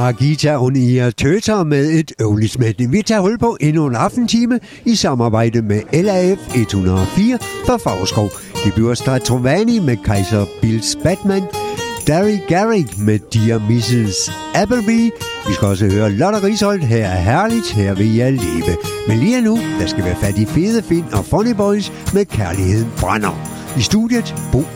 Margita und ihr Tøser med et øvelsmætning. Vi tager hul på endnu en aftentime i samarbejde med LAF 104 fra Favrskov. Det bliver Stratovani med Kaiser Bills Batman, Darry Garrick med Dear Mrs. Appleby. Vi skal også høre Lotte Risholdt, her er herligt, her vil jeg leve. Men lige nu, der skal være fat i Fede Finn og Funny Boys med Kærligheden brænder. I studiet, Bo